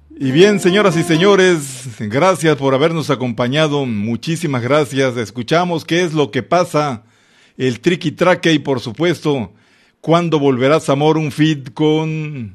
Y bien, señoras y señores, gracias por habernos acompañado, muchísimas gracias. Escuchamos qué es lo que pasa, el triqui traque y por supuesto, ¿cuándo volverás amor? Un feat con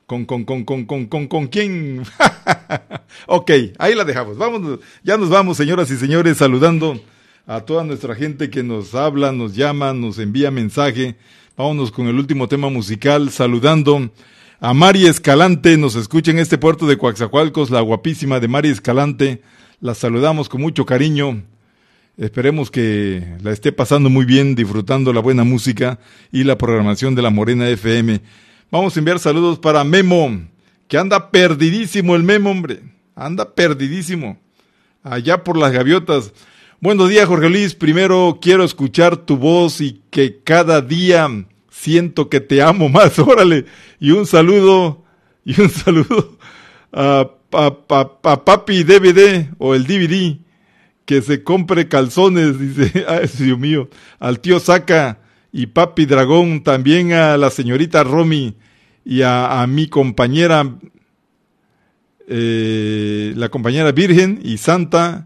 quién. Ok, ahí la dejamos. Vamos, ya nos vamos, señoras y señores, saludando a toda nuestra gente que nos habla, nos llama, nos envía mensaje. Vámonos con el último tema musical, saludando a Mari Escalante, nos escucha en este puerto de Coaxacualcos, la guapísima de Mari Escalante. La saludamos con mucho cariño. Esperemos que la esté pasando muy bien, disfrutando la buena música y la programación de la Morena FM. Vamos a enviar saludos para Memo, que anda perdidísimo el Memo, hombre. Anda perdidísimo. Allá por las gaviotas. Buenos días, Jorge Luis. Primero quiero escuchar tu voz y que cada día siento que te amo más. Órale. Y un saludo a Papi DVD o el DVD. Que se compre calzones, dice. Ay, Dios mío. Al tío Saca y Papi Dragón. También a la señorita Romy y a mi compañera, la compañera Virgen y Santa.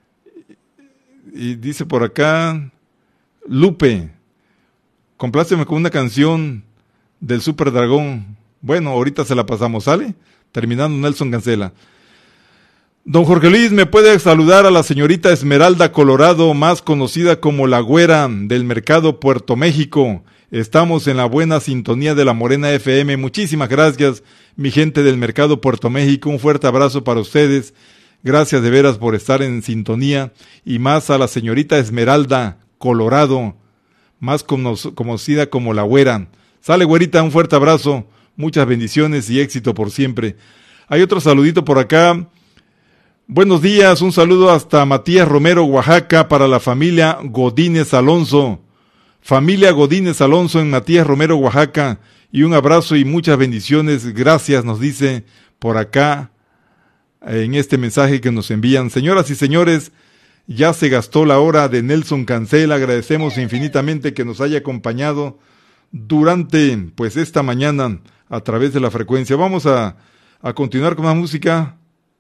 Y dice por acá, Lupe, compláceme con una canción del Super Dragón. Bueno, ahorita se la pasamos, ¿sale? Terminando Nelson Cancela. Don Jorge Luis, ¿me puede saludar a la señorita Esmeralda Colorado, más conocida como la Güera del Mercado Puerto México? Estamos en la buena sintonía de la Morena FM. Muchísimas gracias, mi gente del Mercado Puerto México. Un fuerte abrazo para ustedes. Gracias de veras por estar en sintonía. Y más a la señorita Esmeralda Colorado, más conocida como la Güera. Sale, güerita, un fuerte abrazo. Muchas bendiciones y éxito por siempre. Hay otro saludito por acá. Buenos días, un saludo hasta Matías Romero, Oaxaca, para la familia Godínez Alonso. Familia Godínez Alonso en Matías Romero, Oaxaca. Y un abrazo y muchas bendiciones. Gracias, nos dice por acá en este mensaje que nos envían. Señoras y señores, ya se gastó la hora de Nelson Cancela. Agradecemos infinitamente que nos haya acompañado durante pues esta mañana a través de la frecuencia. Vamos a continuar con más música.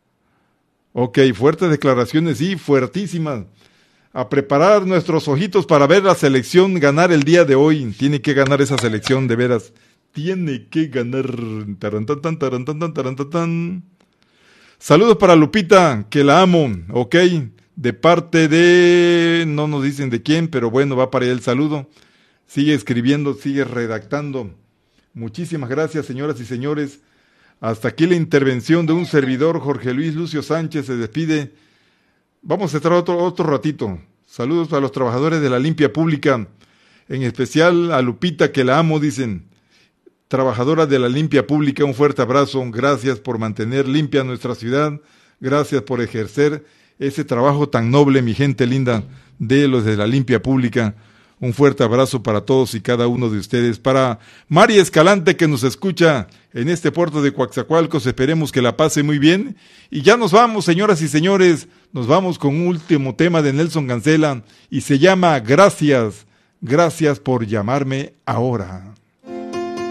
Ok, fuertes declaraciones, sí, fuertísimas. A preparar nuestros ojitos para ver la selección ganar el día de hoy. Tiene que ganar esa selección, de veras. Tiene que ganar. Tarantan, tarantan, tarantan. Saludos para Lupita, que la amo, ok. De parte de... no nos dicen de quién, pero bueno, va para allá el saludo. Sigue escribiendo, sigue redactando. Muchísimas gracias, señoras y señores. Hasta aquí la intervención de un servidor, Jorge Luis Lucio Sánchez, se despide. Vamos a estar otro ratito. Saludos a los trabajadores de la limpia pública, en especial a Lupita, que la amo, dicen. Trabajadora de la limpia pública, un fuerte abrazo. Gracias por mantener limpia nuestra ciudad. Gracias por ejercer ese trabajo tan noble, mi gente linda, de los de la limpia pública. Un fuerte abrazo para todos y cada uno de ustedes. Para Mari Escalante, que nos escucha en este puerto de Coaxacualcos, esperemos que la pase muy bien. Y ya nos vamos, señoras y señores. Nos vamos con un último tema de Nelson Cancela y se llama Gracias. Gracias por llamarme ahora.